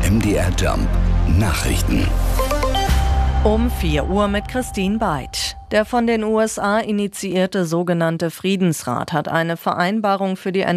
MDR Jump Nachrichten. Um 4 Uhr mit Christine Beid. Der von den USA initiierte sogenannte Friedensrat hat eine Vereinbarung für die